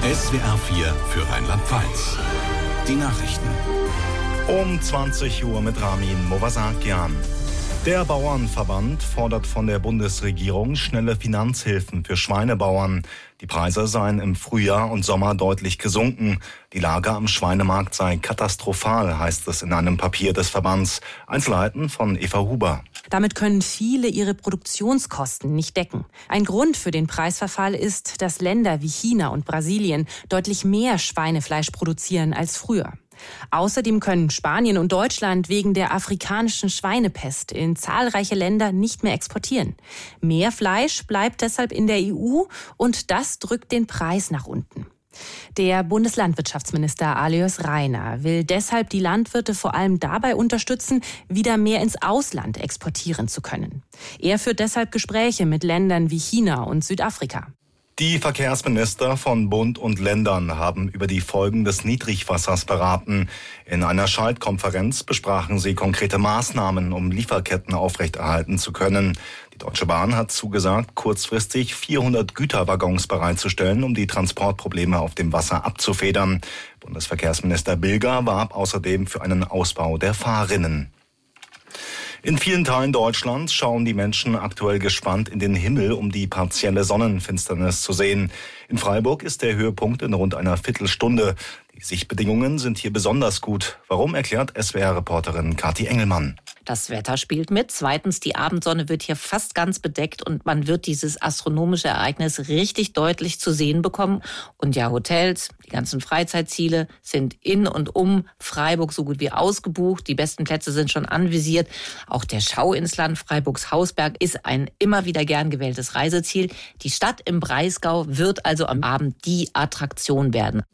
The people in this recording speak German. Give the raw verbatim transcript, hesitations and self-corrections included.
S W R vier für Rheinland-Pfalz. Die Nachrichten. Um zwanzig Uhr mit Ramin Movasakian. Der Bauernverband fordert von der Bundesregierung schnelle Finanzhilfen für Schweinebauern. Die Preise seien im Frühjahr und Sommer deutlich gesunken. Die Lage am Schweinemarkt sei katastrophal, heißt es in einem Papier des Verbands. Einzelheiten von Eva Huber. Damit können viele ihre Produktionskosten nicht decken. Ein Grund für den Preisverfall ist, dass Länder wie China und Brasilien deutlich mehr Schweinefleisch produzieren als früher. Außerdem können Spanien und Deutschland wegen der afrikanischen Schweinepest in zahlreiche Länder nicht mehr exportieren. Mehr Fleisch bleibt deshalb in der E U und das drückt den Preis nach unten. Der Bundeslandwirtschaftsminister Alois Rainer will deshalb die Landwirte vor allem dabei unterstützen, wieder mehr ins Ausland exportieren zu können. Er führt deshalb Gespräche mit Ländern wie China und Südafrika. Die Verkehrsminister von Bund und Ländern haben über die Folgen des Niedrigwassers beraten. In einer Schaltkonferenz besprachen sie konkrete Maßnahmen, um Lieferketten aufrechterhalten zu können. Die Deutsche Bahn hat zugesagt, kurzfristig vierhundert Güterwaggons bereitzustellen, um die Transportprobleme auf dem Wasser abzufedern. Bundesverkehrsminister Bilger warb außerdem für einen Ausbau der Fahrrinnen. In vielen Teilen Deutschlands schauen die Menschen aktuell gespannt in den Himmel, um die partielle Sonnenfinsternis zu sehen. In Freiburg ist der Höhepunkt in rund einer Viertelstunde. Die Sichtbedingungen sind hier besonders gut. Warum, erklärt S W R-Reporterin Kathi Engelmann. Das Wetter spielt mit. Zweitens, die Abendsonne wird hier fast ganz bedeckt und man wird dieses astronomische Ereignis richtig deutlich zu sehen bekommen. Und ja, Hotels, die ganzen Freizeitziele sind in und um Freiburg so gut wie ausgebucht. Die besten Plätze sind schon anvisiert. Auch der Schau ins Land Freiburgs-Hausberg ist ein immer wieder gern gewähltes Reiseziel. Die Stadt im Breisgau wird also am Abend die Attraktion werden.